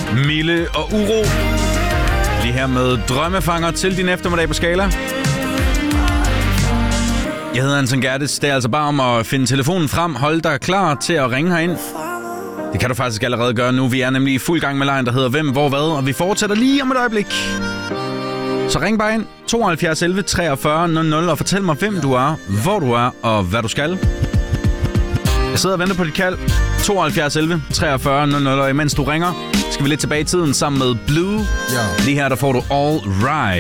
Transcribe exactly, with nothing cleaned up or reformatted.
Mille og Uro. Lige her med Drømmefanger til din eftermiddag på Skala. Jeg hedder Anton Gerdes. Det er altså bare om at finde telefonen frem. Hold dig klar til at ringe herind. Det kan du faktisk allerede gøre nu. Vi er nemlig i fuld gang med lejen, der hedder Hvem, Hvor, Hvad. Og vi fortsætter lige om et øjeblik. Så ring bare ind tooghalvfjerds elleve treogfyrre nul nul og fortæl mig, hvem du er, hvor du er og hvad du skal. Jeg sidder og venter på dit kald. tooghalvfjerds elleve treogfyrre nul nul, og imens du ringer, skal vi lidt tilbage i tiden sammen med Blue. Lige her, der får du All Right.